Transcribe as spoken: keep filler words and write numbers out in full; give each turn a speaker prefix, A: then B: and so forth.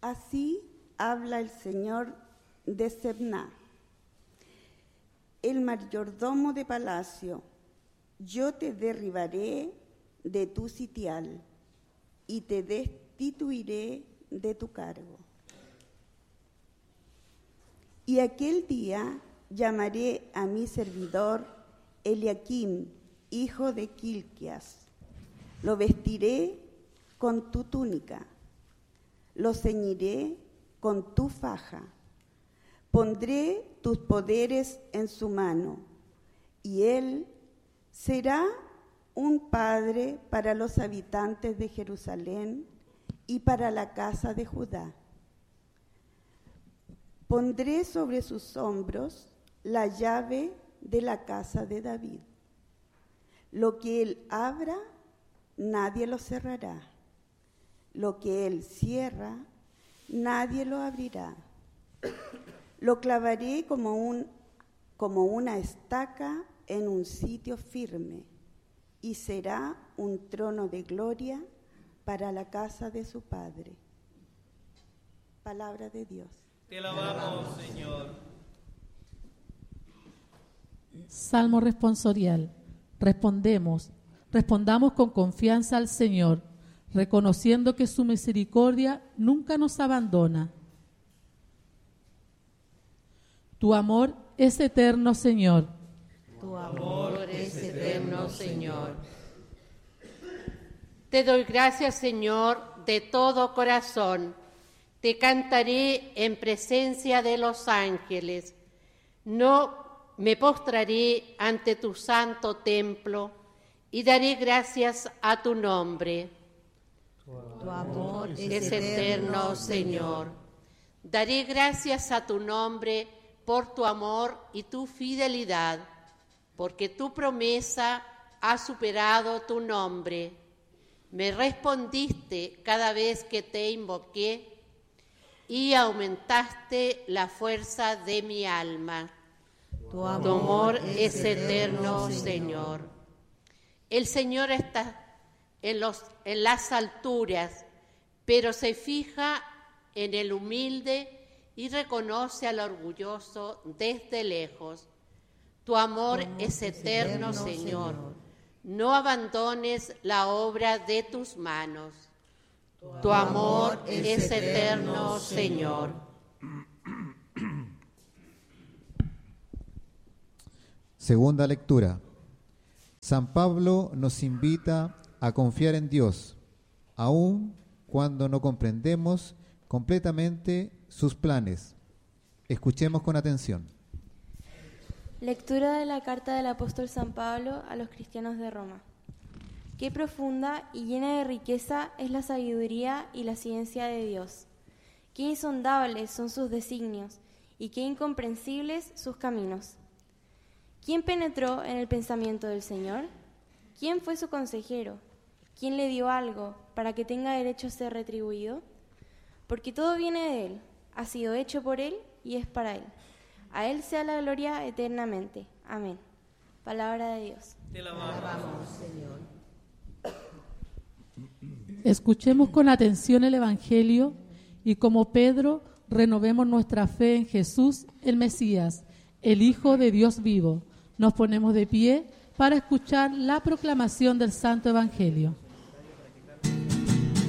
A: Así habla el Señor de Sebna, el mayordomo de palacio: yo te derribaré de tu sitial y te destituiré de tu cargo. Y aquel día llamaré a mi servidor Eliaquim, hijo de Quilquias. Lo vestiré con tu túnica, lo ceñiré con tu faja. Pondré tus poderes en su mano, y él será un padre para los habitantes de Jerusalén y para la casa de Judá. Pondré sobre sus hombros la llave de la casa de David. Lo que él abra, nadie lo cerrará. Lo que él cierra, nadie lo abrirá. Lo clavaré como, un, como una estaca en un sitio firme, y será un trono de gloria para la casa de su padre. Palabra de Dios.
B: Te alabamos, Señor.
C: Salmo responsorial. Respondemos, respondamos con confianza al Señor, reconociendo que su misericordia nunca nos abandona. Tu amor es eterno, Señor.
D: Tu amor es eterno, Señor. Te doy gracias, Señor, de todo corazón. Te cantaré en presencia de los ángeles. No me postraré ante tu santo templo y daré gracias a tu nombre.
E: Tu amor es,
D: es eterno, Señor. Daré gracias a tu nombre por tu amor y tu fidelidad, porque tu promesa ha superado tu nombre. Me respondiste cada vez que te invoqué y aumentaste la fuerza de mi alma.
E: Tu amor,
D: tu amor
E: es,
D: es eterno, Señor. Señor. El Señor está en, los, en las alturas, pero se fija en el humilde y reconoce al orgulloso desde lejos. Tu amor, tu amor es, es eterno, eterno Señor. Señor. No abandones la obra de tus manos. Tu, tu amor, amor es, es eterno, eterno Señor.
F: Segunda lectura. San Pablo nos invita a confiar en Dios, aun cuando no comprendemos completamente sus planes. Escuchemos con atención.
G: Lectura de la carta del apóstol San Pablo a los cristianos de Roma. Qué profunda y llena de riqueza es la sabiduría y la ciencia de Dios. Qué insondables son sus designios y qué incomprensibles sus caminos. ¿Quién penetró en el pensamiento del Señor? ¿Quién fue su consejero? ¿Quién le dio algo para que tenga derecho a ser retribuido? Porque todo viene de Él, ha sido hecho por Él y es para Él. A Él sea la gloria eternamente. Amén. Palabra de Dios.
B: Te alabamos,
E: Señor.
C: Escuchemos con atención el Evangelio y, como Pedro, renovemos nuestra fe en Jesús, el Mesías, el Hijo de Dios vivo. Nos ponemos de pie para escuchar la proclamación del Santo Evangelio.